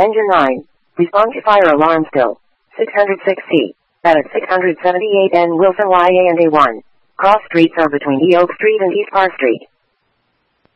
Engine 9. Respond to fire alarm still. 606C. At 678 N Wilson YA and A1. Cross streets are between E Oak Street and East Park Street.